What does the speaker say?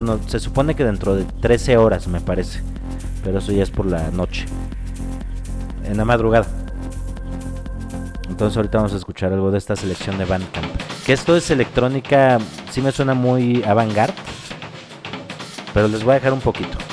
Bueno, se supone que dentro de 13 horas, me parece. Pero eso ya es por la noche. En la madrugada. Entonces ahorita vamos a escuchar algo de esta selección de Bandcamp. Que esto es electrónica, sí me suena muy avant-garde, pero les voy a dejar un poquito.